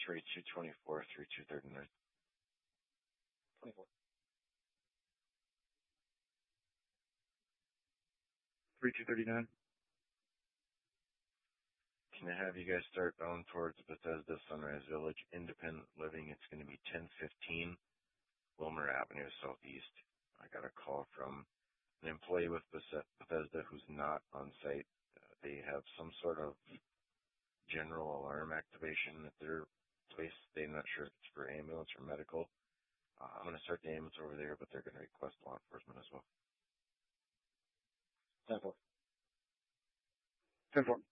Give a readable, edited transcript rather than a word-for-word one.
3224, 3239. 24. 3239. Can I have you guys start bound towards Bethesda Sunrise Village Independent Living? It's going to be 1015 Wilmer Avenue Southeast. I got a call from an employee with Bethesda who's not on site. They have some sort of general alarm activation at their place. They're not sure if it's for ambulance or medical. I'm going to start the ambulance over there, but they're going to request law enforcement as well. 10-4. 10-4.